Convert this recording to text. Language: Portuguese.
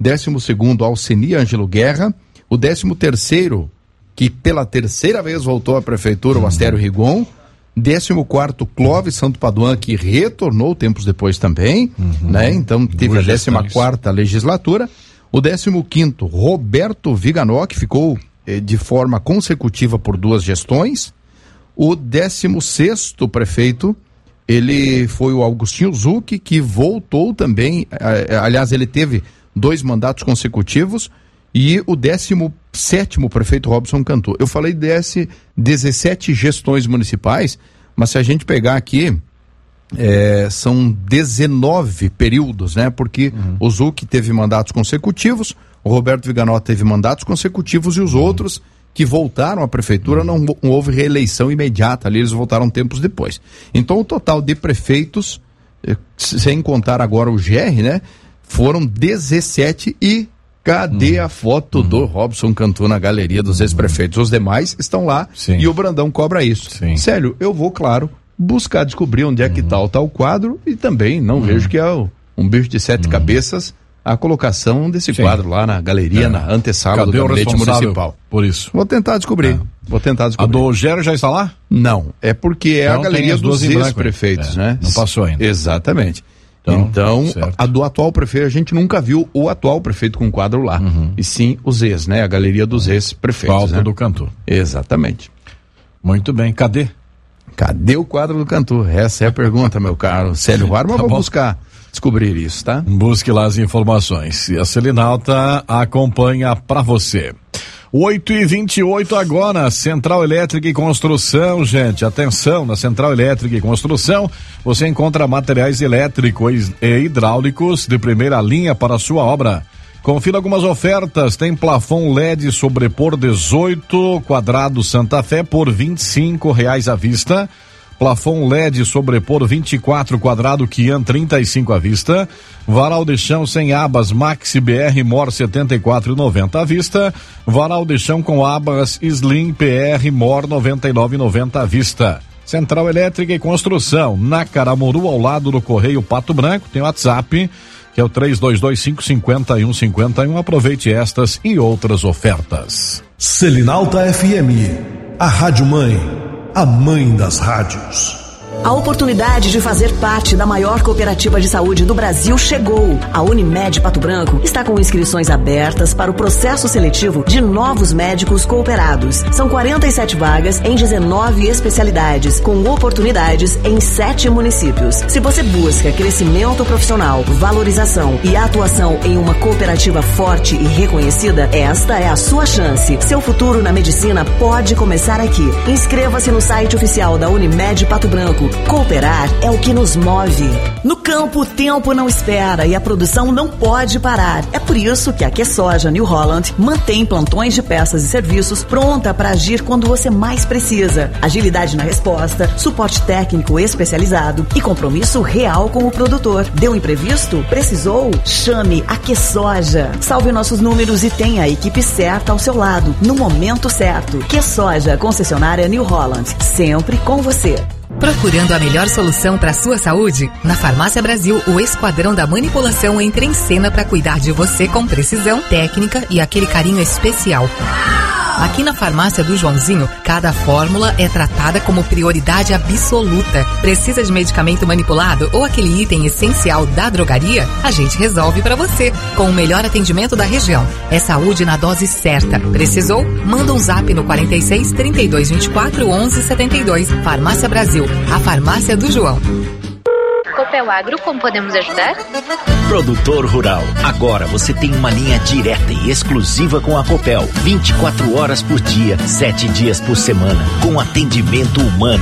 12º, Alceni Ângelo Guerra. O 13º, que pela terceira vez voltou à prefeitura, o Astério Rigon. 14º, Clóvis Santo Paduan, que retornou tempos depois também, né? Então teve a 14ª legislatura. O 15º, Roberto Viganó, que ficou de forma consecutiva por 2 gestões. O 16º prefeito, ele foi o Augustinho Zucchi, que voltou também, aliás, ele teve 2 mandatos consecutivos. E o 17º prefeito, Robson Cantu. Eu falei 17 gestões municipais, mas se a gente pegar aqui, são 19 períodos, né? Porque o Zucchi teve mandatos consecutivos, o Roberto Viganó teve mandatos consecutivos e os outros que voltaram à prefeitura não houve reeleição imediata ali, eles voltaram tempos depois. Então o total de prefeitos, sem contar agora o GR, né? Foram 17 e cadê a foto do Robson Cantu na galeria dos ex-prefeitos? Os demais estão lá. Sim. E o Brandão cobra isso. Sim. Célio, eu vou, claro, buscar descobrir onde é que está o tal quadro e também não vejo que é um bicho de 7 cabeças a colocação desse quadro lá na galeria, na antessala do gabinete municipal. Por isso. Vou tentar descobrir. A do Gero já está lá? Não, é porque é a galeria dos ex-prefeitos, né? Não passou ainda. Exatamente. Então a do atual prefeito, a gente nunca viu o atual prefeito com quadro lá, e sim os ex, né? A galeria dos ex-prefeitos. Falta, né? Do Cantu. Exatamente. Muito bem, cadê o quadro do Cantu? Essa é a pergunta, meu caro Célio Varma. Vou buscar descobrir isso, tá? Busque lá as informações. E a Selinalta acompanha pra você. 8h28 agora, Central Elétrica e Construção, gente, atenção, na Central Elétrica e Construção, você encontra materiais elétricos e hidráulicos de primeira linha para a sua obra. Confira algumas ofertas, tem plafon LED sobrepor 18 quadrado Santa Fé por R$25 à vista. Plafon LED sobrepor 24 quadrado Kian 35 à vista. Varal de chão sem abas Maxi BR Mor 74,90 à vista. Varal de chão com abas Slim PR Mor 99,90 à vista. Central Elétrica e Construção, na Caramuru, ao lado do Correio Pato Branco. Tem o WhatsApp, que é o 3225-5151. Aproveite estas e outras ofertas. Selinalta FM, a Rádio Mãe. A mãe das rádios. A oportunidade de fazer parte da maior cooperativa de saúde do Brasil chegou. A Unimed Pato Branco está com inscrições abertas para o processo seletivo de novos médicos cooperados. São 47 vagas em 19 especialidades, com oportunidades em 7 municípios. Se você busca crescimento profissional, valorização e atuação em uma cooperativa forte e reconhecida, esta é a sua chance. Seu futuro na medicina pode começar aqui. Inscreva-se no site oficial da Unimed Pato Branco. Cooperar é o que nos move. No campo, o tempo não espera e a produção não pode parar. É por isso que a QSoja New Holland mantém plantões de peças e serviços pronta para agir quando você mais precisa. Agilidade na resposta, suporte técnico especializado e compromisso real com o produtor. Deu imprevisto? Precisou? Chame a QSoja. Salve nossos números e tenha a equipe certa ao seu lado, no momento certo. QSoja, concessionária New Holland, sempre com você. Procurando a melhor solução para a sua saúde? Na Farmácia Brasil, o Esquadrão da Manipulação entra em cena para cuidar de você com precisão, técnica e aquele carinho especial. Aqui na Farmácia do Joãozinho, cada fórmula é tratada como prioridade absoluta. Precisa de medicamento manipulado ou aquele item essencial da drogaria? A gente resolve para você, com o melhor atendimento da região. É saúde na dose certa. Precisou? Manda um zap no 46 32 24 11 72. Farmácia Brasil, a farmácia do João. Copel Agro, como podemos ajudar? Produtor rural, agora você tem uma linha direta e exclusiva com a Copel, 24 horas por dia, 7 dias por semana, com atendimento humano,